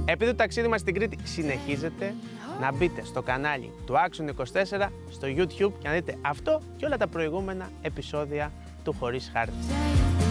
Επειδή το ταξίδι μας στην Κρήτη συνεχίζεται, να μπείτε στο κανάλι του Action24 στο YouTube και να δείτε αυτό και όλα τα προηγούμενα επεισόδια του Χωρίς Χάρτη.